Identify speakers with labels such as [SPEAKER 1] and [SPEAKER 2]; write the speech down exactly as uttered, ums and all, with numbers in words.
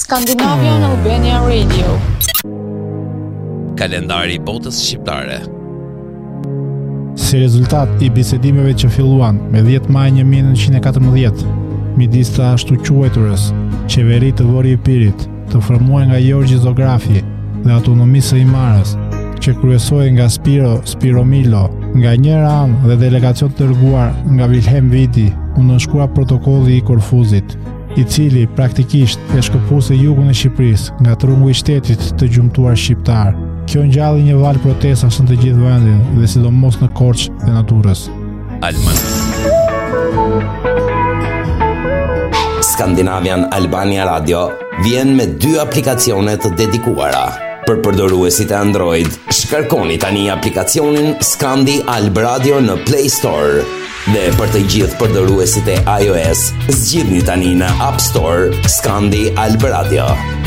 [SPEAKER 1] Scandinavian Albania Radio.
[SPEAKER 2] Kalendari i botës shqiptare.
[SPEAKER 3] Si rezultat i bisedimeve që filluan me dhjetë maj një mijë e nëntëqind e katërmbëdhjetë midis të ashtu quajturës Qeveritë të Vori i Pirit, të formuar nga Gjorgji Zografi dhe Autonomisë së Himarës, që kryesohej nga Spiro Spiromilo, nga njëra anë dhe delegacion të dërguar nga Wilhelm Viti, u nënshkrua protokolli i Korfuzit, i cili praktikisht e shkëpuse jugun e Shqipërisë nga trungu i shtetit të gjumtuar shqiptar. Kjo ngjalli një val protestash në të gjithë vendin dhe sidomos në Korçë dhe Naturës.
[SPEAKER 2] Alman.
[SPEAKER 4] Scandinavian Albania Radio vjen me dy aplikacione të dedikuara. Për përdoruesit e Android, shkarkoni tani aplikacionin Scandi Alb Radio në Play Store. Dhe për të gjithë përdoruesit e iOS, zgjidhni tani në App Store Scandi Alb Radio.